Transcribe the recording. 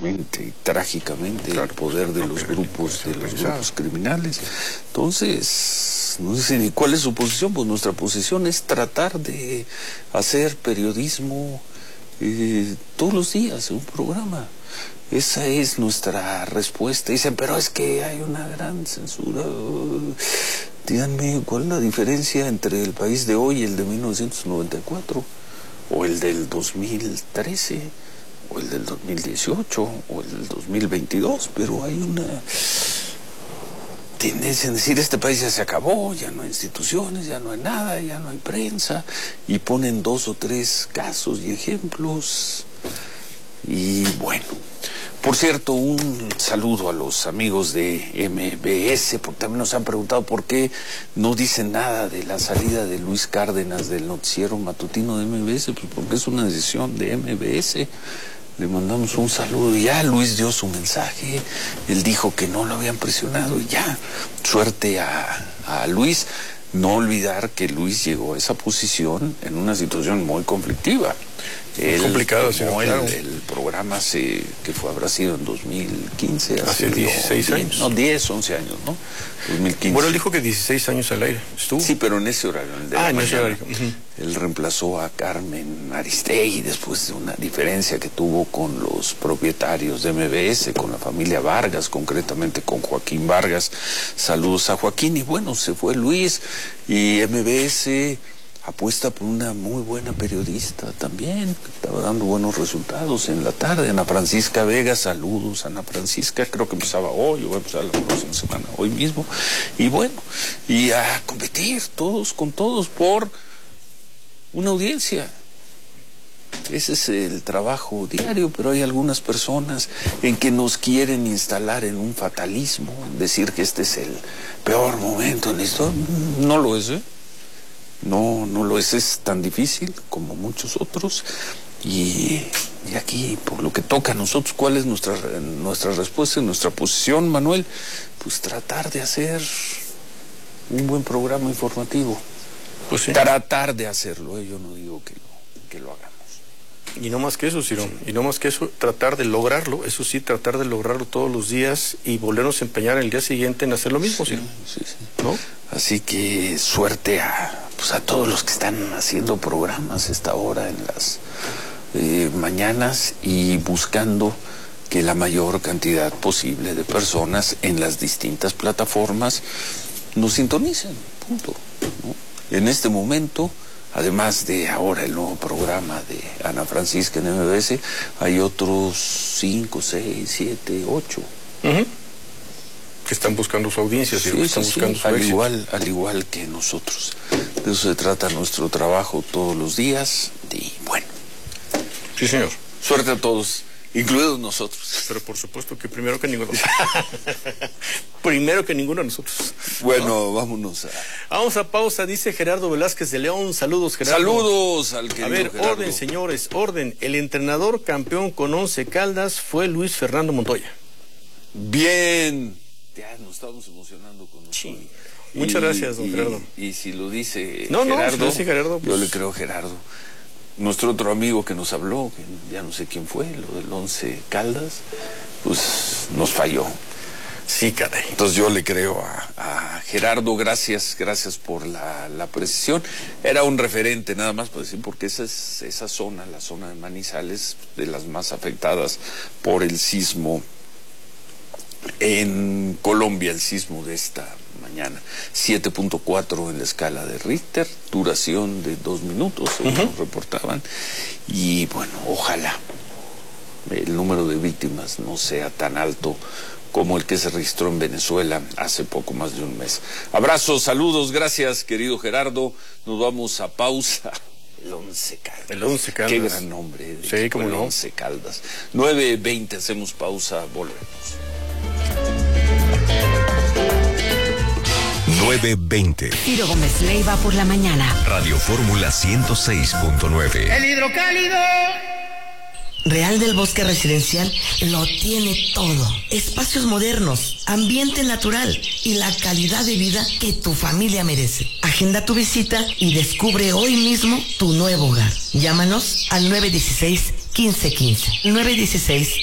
trágicamente, el poder de los grupos criminales. Entonces, no sé ni cuál es su posición. Pues nuestra posición es tratar de hacer periodismo todos los días, un programa. Esa es nuestra respuesta. Dicen, pero es que hay una gran censura. Díganme, ¿cuál es la diferencia entre el país de hoy y el de 1994? O el del 2013, o el del 2018, o el del 2022. Pero hay una tendencia en decir, este país ya se acabó, ya no hay instituciones, ya no hay nada, ya no hay prensa. Y ponen 2 o 3 casos y ejemplos. Y bueno, por cierto, un saludo a los amigos de MBS, porque también nos han preguntado por qué no dicen nada de la salida de Luis Cárdenas del noticiero matutino de MBS, pues porque es una decisión de MBS. Le mandamos un saludo y ya Luis dio su mensaje, él dijo que no lo habían presionado y ya, suerte a Luis. No olvidar que Luis llegó a esa posición en una situación muy conflictiva. Complicado, sí, claro. El programa habrá sido en 2015. Hace 16 años. No, 10, 11 años, ¿no? 2015. Bueno, él dijo que 16 años al aire. ¿Estuvo? Sí, pero en ese horario. En ese horario. Él reemplazó a Carmen Aristegui después de una diferencia que tuvo con los propietarios de MBS, con la familia Vargas, concretamente con Joaquín Vargas. Saludos a Joaquín. Y bueno, se fue Luis y MBS apuesta por una muy buena periodista también, que estaba dando buenos resultados en la tarde. Ana Francisca Vega, saludos Ana Francisca, creo que empezaba hoy, o va a empezar la próxima semana, hoy mismo. Y bueno, y a competir todos con todos por una audiencia. Ese es el trabajo diario, pero hay algunas personas en que nos quieren instalar en un fatalismo, en decir que este es el peor momento en la historia. No lo es, ¿eh? No lo es tan difícil como muchos otros. Y aquí, por lo que toca a nosotros, ¿cuál es nuestra respuesta y nuestra posición, Manuel? Pues tratar de hacer un buen programa informativo. Pues sí. Tratar de hacerlo, yo no digo que lo hagamos. Y no más que eso, Ciro, y no más que eso, tratar de lograrlo, eso sí, tratar de lograrlo todos los días y volvernos a empeñar el día siguiente en hacer lo mismo, Ciro. Sí. ¿No? Así que suerte a todos los que están haciendo programas a esta hora en las mañanas y buscando que la mayor cantidad posible de personas en las distintas plataformas nos sintonicen, punto, ¿no? En este momento, además de ahora el nuevo programa de Ana Francisca en MBS, hay otros 5, 6, 7, 8. Que están buscando su audiencia, sí, están buscando su éxito. Al igual que nosotros. De eso se trata nuestro trabajo todos los días. Y bueno. Sí, señor. Suerte a todos, incluidos nosotros. Pero por supuesto que primero que ninguno. Primero que ninguno de nosotros. Bueno, ¿no? Vamos a pausa, dice Gerardo Velázquez de León. Saludos, Gerardo. Saludos al querido Gerardo. Gerardo. Orden, señores, orden. El entrenador campeón con 11 Caldas fue Luis Fernando Montoya. Bien. Ya nos estamos emocionando con nosotros. Sí. Muchas gracias, don Gerardo. Y si lo dice Gerardo, si lo dice Gerardo, pues... yo le creo a Gerardo. Nuestro otro amigo que nos habló, que ya no sé quién fue, lo del 11 Caldas, pues nos falló. Sí, caray. Entonces yo le creo a Gerardo, gracias por la precisión. Era un referente nada más, pues, porque esa zona, la zona de Manizales, de las más afectadas por el sismo en Colombia, el sismo de esta mañana. 7.4 en la escala de Richter, duración de 2 minutos, según nos reportaban. Y bueno, ojalá el número de víctimas no sea tan alto como el que se registró en Venezuela hace poco más de un mes. Abrazos, saludos, gracias, querido Gerardo. Nos vamos a pausa. El 11 Caldas. El 11 Caldas. Qué gran nombre. Sí, como no. 11 Caldas. 9:20, hacemos pausa, volvemos. 9:20. Ciro Gómez Leiva por la mañana. Radio Fórmula 106.9. El hidrocálido. Real del Bosque Residencial lo tiene todo. Espacios modernos, ambiente natural y la calidad de vida que tu familia merece. Agenda tu visita y descubre hoy mismo tu nuevo hogar. Llámanos al 916-1515. 916